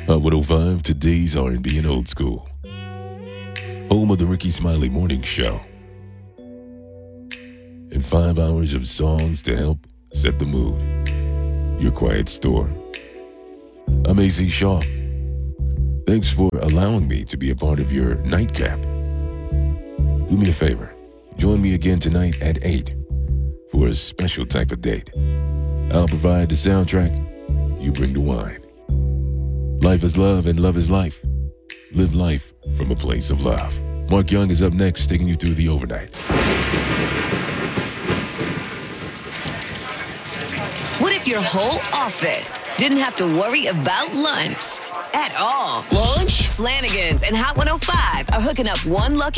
Hot 105, today's R&B and old school. Home of the Ricky Smiley Morning Show. And 5 hours of songs to help set the mood. Your quiet storm. I'm AC Shaw. Thanks for allowing me to be a part of your nightcap. Do me a favor. Join me again tonight at 8 for a special type of date. I'll provide the soundtrack. You bring the wine. Life is love and love is life. Live life from a place of love. Mark Young is up next, taking you through the overnight. What if your whole office didn't have to worry about lunch at all? Lunch? Flanagan's and Hot 105 are hooking up one lucky